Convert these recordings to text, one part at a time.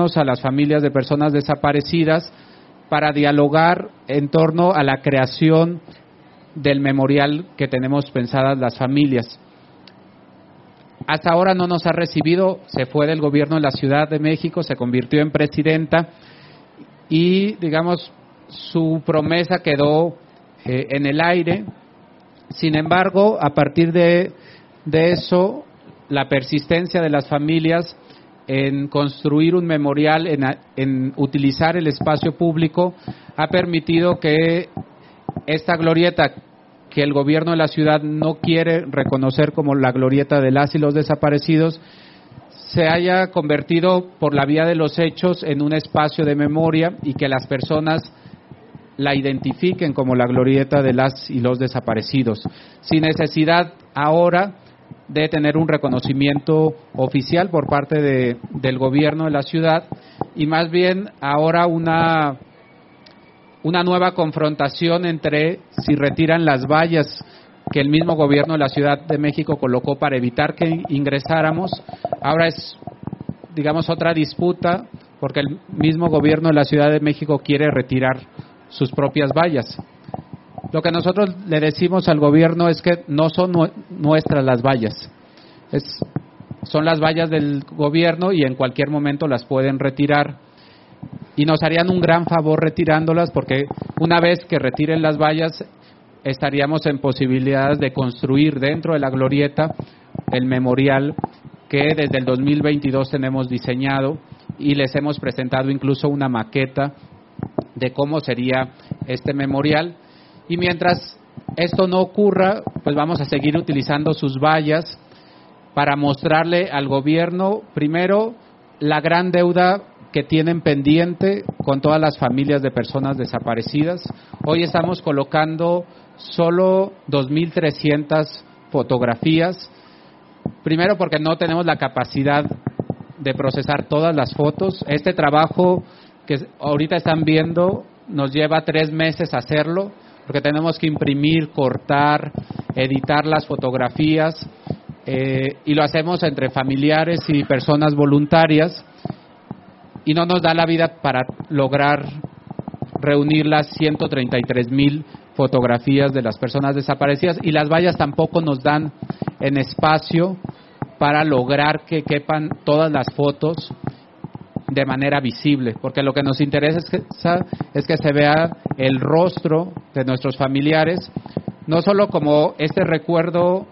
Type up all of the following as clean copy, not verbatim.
a las familias de personas desaparecidas para dialogar en torno a la creación del memorial que tenemos pensadas las familias. Hasta ahora no nos ha recibido, se fue del gobierno de la Ciudad de México, se convirtió en presidenta y, digamos, su promesa quedó en el aire. Sin embargo, a partir de eso, la persistencia de las familias en construir un memorial, en utilizar el espacio público, ha permitido que esta glorieta, que el gobierno de la ciudad no quiere reconocer como la glorieta de las y los desaparecidos, se haya convertido por la vía de los hechos en un espacio de memoria y que las personas la identifiquen como la glorieta de las y los desaparecidos, sin necesidad ahora de tener un reconocimiento oficial por parte del gobierno de la ciudad, y más bien ahora una nueva confrontación entre si retiran las vallas que el mismo gobierno de la Ciudad de México colocó para evitar que ingresáramos. Ahora es, digamos, otra disputa porque el mismo gobierno de la Ciudad de México quiere retirar sus propias vallas. Lo que nosotros le decimos al gobierno es que no son nuestras las vallas, son las vallas del gobierno y en cualquier momento las pueden retirar. Y nos harían un gran favor retirándolas, porque una vez que retiren las vallas estaríamos en posibilidades de construir dentro de la glorieta el memorial que desde el 2022 tenemos diseñado y les hemos presentado incluso una maqueta de cómo sería este memorial. Y mientras esto no ocurra, pues vamos a seguir utilizando sus vallas para mostrarle al gobierno, primero, la gran deuda que tienen pendiente con todas las familias de personas desaparecidas. Hoy estamos colocando solo 2.300 fotografías, primero porque no tenemos la capacidad de procesar todas las fotos. Este trabajo que ahorita están viendo nos lleva 3 meses hacerlo, porque tenemos que imprimir, cortar, editar las fotografías, y lo hacemos entre familiares y personas voluntarias, y no nos da la vida para lograr reunir las 133,000 fotografías de las personas desaparecidas, y las vallas tampoco nos dan en espacio para lograr que quepan todas las fotos de manera visible, porque lo que nos interesa es que se vea el rostro de nuestros familiares, no solo como este recuerdo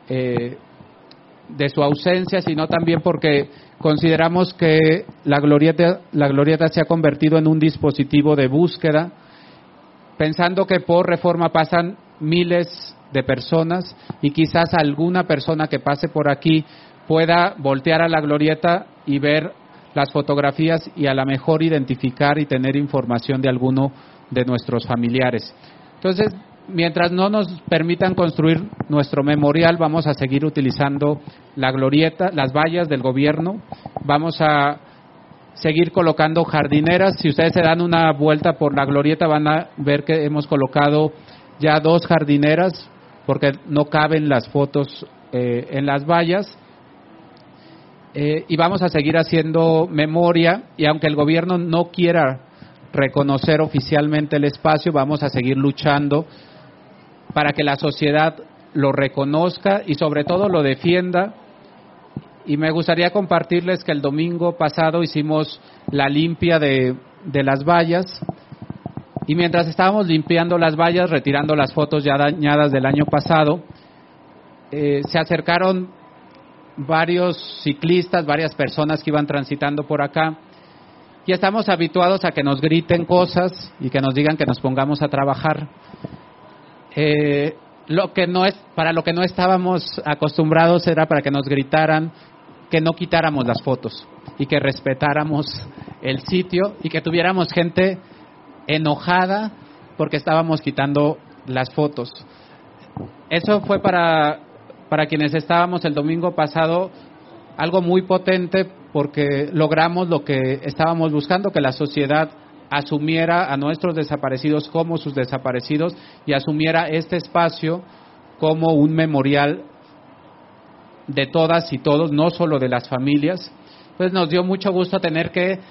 de su ausencia, sino también porque consideramos que la glorieta se ha convertido en un dispositivo de búsqueda, pensando que por Reforma pasan miles de personas y quizás alguna persona que pase por aquí pueda voltear a la glorieta y ver las fotografías y a lo mejor identificar y tener información de alguno de nuestros familiares. Entonces, mientras no nos permitan construir nuestro memorial, vamos a seguir utilizando la glorieta, las vallas del gobierno, vamos a seguir colocando jardineras. Si ustedes se dan una vuelta por la glorieta van a ver que hemos colocado ya 2 jardineras porque no caben las fotos en las vallas. Y vamos a seguir haciendo memoria, y aunque el gobierno no quiera reconocer oficialmente el espacio, vamos a seguir luchando para que la sociedad lo reconozca y sobre todo lo defienda. Y me gustaría compartirles que el domingo pasado hicimos la limpia de las vallas, y mientras estábamos limpiando las vallas, retirando las fotos ya dañadas del año pasado, se acercaron varios ciclistas, varias personas que iban transitando por acá, y estamos habituados a que nos griten cosas y que nos digan que nos pongamos a trabajar. Para lo que no estábamos acostumbrados era para que nos gritaran que no quitáramos las fotos y que respetáramos el sitio y que tuviéramos gente enojada porque estábamos quitando las fotos. Eso fue para quienes estábamos el domingo pasado algo muy potente, porque logramos lo que estábamos buscando, que la sociedad asumiera a nuestros desaparecidos como sus desaparecidos y asumiera este espacio como un memorial de todas y todos, no solo de las familias. Pues nos dio mucho gusto tener que